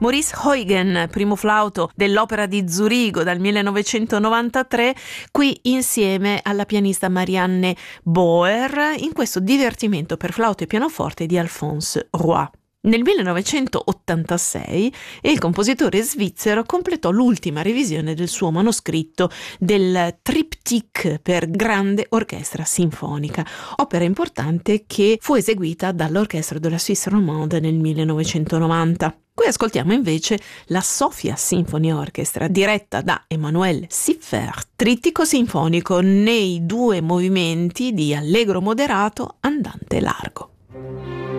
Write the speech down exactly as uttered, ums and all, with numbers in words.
Maurice Huygen, primo flauto dell'Opera di Zurigo dal millenovecentonovantatré, qui insieme alla pianista Marianne Boer in questo divertimento per flauto e pianoforte di Alphonse Roy. Nel millenovecentottantasei il compositore svizzero completò l'ultima revisione del suo manoscritto del Triptyque per grande orchestra sinfonica, opera importante che fu eseguita dall'Orchestra de la Suisse Romande nel millenovecentonovanta. Qui ascoltiamo invece la Sofia Symphony Orchestra diretta da Emanuel Siffer, trittico sinfonico nei due movimenti di allegro moderato andante largo.